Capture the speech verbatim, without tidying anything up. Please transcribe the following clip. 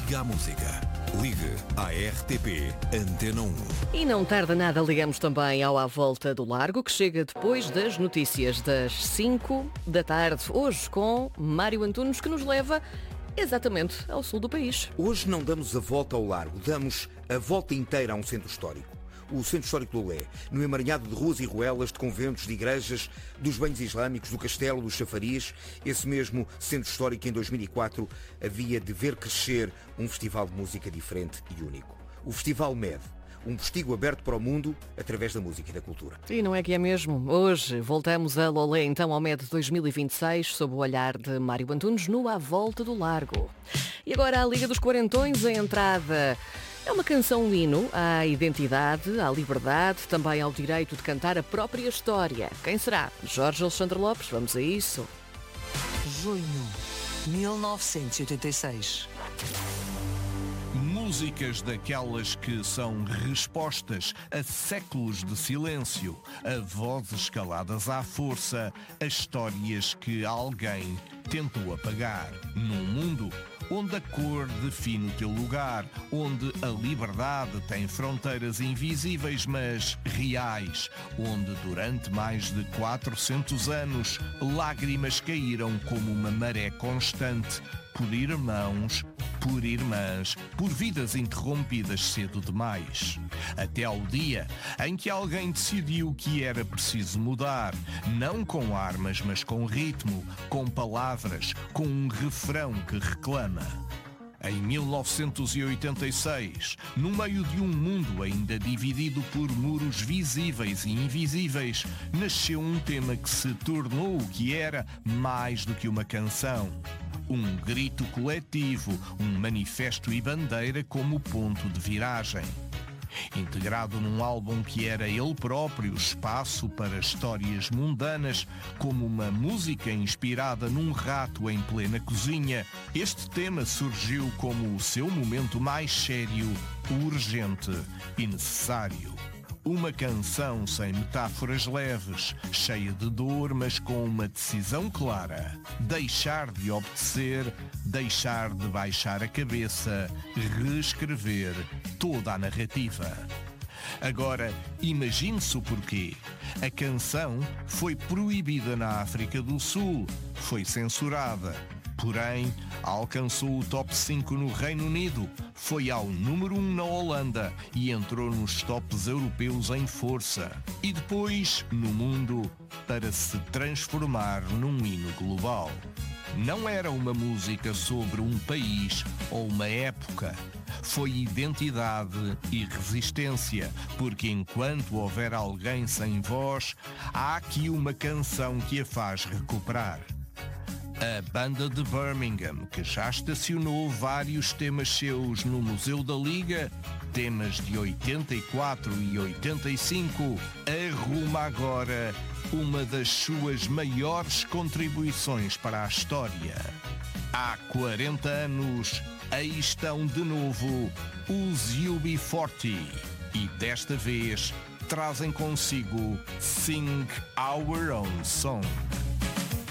Liga à Música. Ligue à R T P Antena um. E não tarda nada, ligamos também ao À Volta do Largo, que chega depois das notícias das cinco da tarde. Hoje com Mário Antunes, que nos leva exatamente ao sul do país. Hoje não damos a volta ao largo, damos a volta inteira a um centro histórico. O Centro Histórico de Lolé, no emaranhado de ruas e ruelas, de conventos, de igrejas, dos banhos islâmicos, do castelo, dos chafariz, esse mesmo Centro Histórico que em dois mil e quatro havia de ver crescer um festival de música diferente e único. O Festival M E D, um postigo aberto para o mundo através da música e da cultura. E não é que é mesmo. Hoje voltamos a Lolé, então ao M E D dois mil e vinte e seis, sob o olhar de Mário Antunes, no À Volta do Largo. E agora a Liga dos Quarentões, a entrada... É uma canção hino à identidade, à liberdade, também ao direito de cantar a própria história. Quem será? Jorge Alexandre Lopes, vamos a isso. Junho, mil novecentos e oitenta e seis. Músicas daquelas que são respostas a séculos de silêncio, a vozes caladas à força, a histórias que alguém tentou apagar. Num mundo onde a cor define o teu lugar, onde a liberdade tem fronteiras invisíveis, mas reais, onde durante mais de quatrocentos anos lágrimas caíram como uma maré constante, por irmãos, por irmãs, por vidas interrompidas cedo demais. Até ao dia em que alguém decidiu que era preciso mudar, não com armas, mas com ritmo, com palavras, com um refrão que reclama. Em mil novecentos e oitenta e seis, no meio de um mundo ainda dividido por muros visíveis e invisíveis, nasceu um tema que se tornou o que era mais do que uma canção. Um grito coletivo, um manifesto e bandeira como ponto de viragem. Integrado num álbum que era ele próprio espaço para histórias mundanas, como uma música inspirada num rato em plena cozinha, este tema surgiu como o seu momento mais sério, urgente e necessário. Uma canção sem metáforas leves, cheia de dor, mas com uma decisão clara. Deixar de obedecer, deixar de baixar a cabeça, reescrever toda a narrativa. Agora, imagine-se o porquê. A canção foi proibida na África do Sul, foi censurada. Porém, alcançou o top cinco no Reino Unido, foi ao número um na Holanda e entrou nos tops europeus em força. E depois, no mundo, para se transformar num hino global. Não era uma música sobre um país ou uma época. Foi identidade e resistência, porque enquanto houver alguém sem voz, há aqui uma canção que a faz recuperar. A banda de Birmingham, que já estacionou vários temas seus no Museu da Liga, temas de oitenta e quatro e oitenta e cinco, arruma agora uma das suas maiores contribuições para a história. Há quarenta anos, aí estão de novo os U B quarenta e desta vez trazem consigo Sing Our Own Song.